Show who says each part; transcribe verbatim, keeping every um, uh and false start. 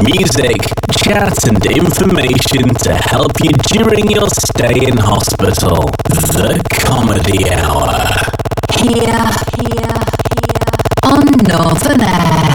Speaker 1: Music, chat and information to help you during your stay in hospital. The Comedy Hour.
Speaker 2: Here, here, here on Northern Air.